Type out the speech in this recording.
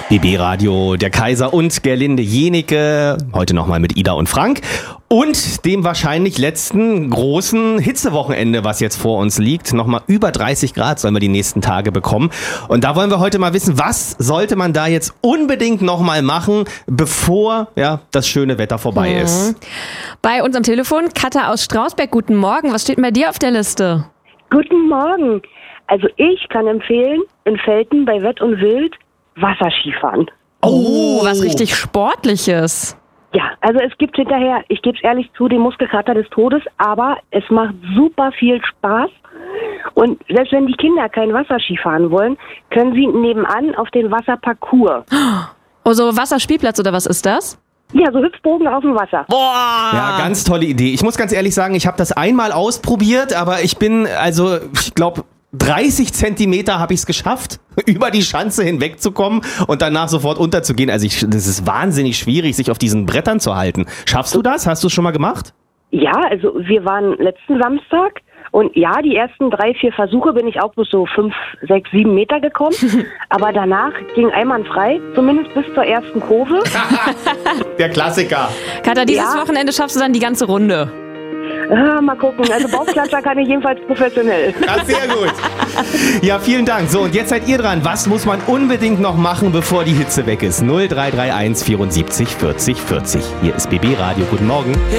BB Radio, der Kaiser und Gerlinde Jenike. Heute nochmal mit Ida und Frank. Und dem wahrscheinlich letzten großen Hitzewochenende, was jetzt vor uns liegt. Nochmal über 30 Grad sollen wir die nächsten Tage bekommen. Und da wollen wir heute mal wissen, was sollte man da jetzt unbedingt nochmal machen, bevor das schöne Wetter vorbei ist. Bei uns am Telefon Katja aus Strausberg. Guten Morgen. Was steht bei dir auf der Liste? Guten Morgen. Also ich kann empfehlen, in Velten bei Wett und Wild Wasserskifahren. Oh, was richtig Sportliches. Ja, also es gibt hinterher, ich gebe es ehrlich zu, den Muskelkater des Todes, aber es macht super viel Spaß. Und selbst wenn die Kinder kein Wasserski fahren wollen, können sie nebenan auf den Wasserparcours. Oh, so Wasserspielplatz oder was ist das? Ja, so Hüpfbogen auf dem Wasser. Boah! Ja, ganz tolle Idee. Ich muss ganz ehrlich sagen, ich habe das einmal ausprobiert, aber ich glaube, 30 Zentimeter habe ich es geschafft, über die Schanze hinwegzukommen und danach sofort unterzugehen. Also das ist wahnsinnig schwierig, sich auf diesen Brettern zu halten. Schaffst du das? Hast du es schon mal gemacht? Ja, also wir waren letzten Samstag und ja, die ersten 3, 4 Versuche bin ich auch bis so 5, 6, 7 Meter gekommen. Aber danach ging einwandfrei, zumindest bis zur ersten Kurve. Der Klassiker. Katja, dieses Wochenende schaffst du dann die ganze Runde. Mal gucken, also Bauchklatscher kann ich jedenfalls professionell. Ja, sehr gut. Ja, vielen Dank. So, und jetzt seid ihr dran. Was muss man unbedingt noch machen, bevor die Hitze weg ist? 0331 74 40 40. Hier ist BB Radio. Guten Morgen.